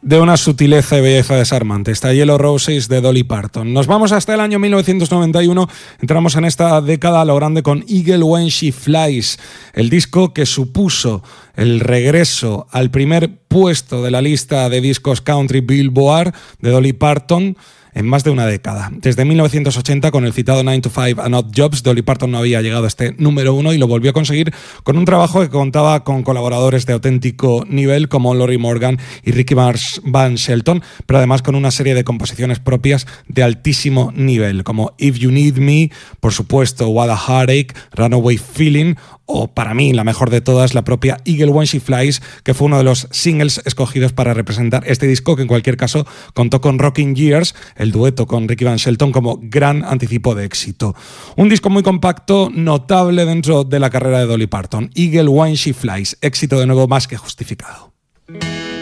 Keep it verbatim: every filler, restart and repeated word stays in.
de una sutileza y belleza desarmante. Esta Yellow Roses de Dolly Parton. Nos vamos hasta el año mil novecientos noventa y uno. Entramos en esta década a lo grande con Eagle When She Flies, el disco que supuso el regreso al primer puesto de la lista de discos country Billboard de Dolly Parton en más de una década. Desde mil novecientos ochenta, con el citado nine to five and Odd Jobs, Dolly Parton no había llegado a este número uno y lo volvió a conseguir con un trabajo que contaba con colaboradores de auténtico nivel como Lorrie Morgan y Ricky Van Shelton, pero además con una serie de composiciones propias de altísimo nivel, como If You Need Me, por supuesto, What a Heartache, Runaway Feeling, o para mí la mejor de todas, la propia Eagle When She Flies, que fue uno de los singles escogidos para representar este disco, que en cualquier caso contó con Rocking Years, el dueto con Ricky Van Shelton, como gran anticipo de éxito. Un disco muy compacto, notable dentro de la carrera de Dolly Parton. Eagle When She Flies, éxito de nuevo más que justificado.